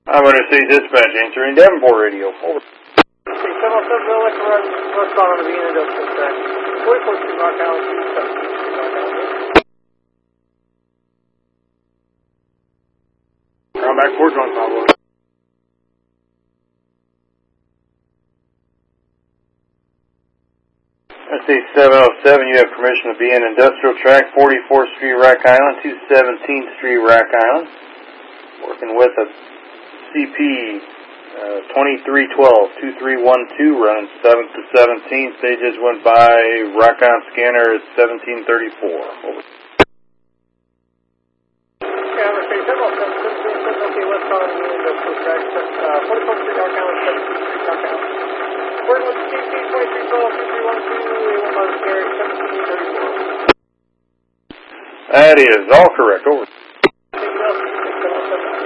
I'm going to see dispatch answering Davenport radio. Over. 707, Bill, westbound on the Bean Industrial Track. 44 Street, Rock Island, 217 Street, Rock Island. Come back towards one, Pablo. Let's see, 707, you have permission to be in Industrial Track, 44th Street, Rock Island, 217th Street, Rock Island. Working with a CP 2312, 2312, running 7th to 17th. They just went by Rock Island scanner at 1734. Over. Westbound on the Industrial Track, 44th Street, Rock Island, 17th Street, Rock Island. Working with CP 2312, 2312, on the scanner, 1734. That is all correct. Over.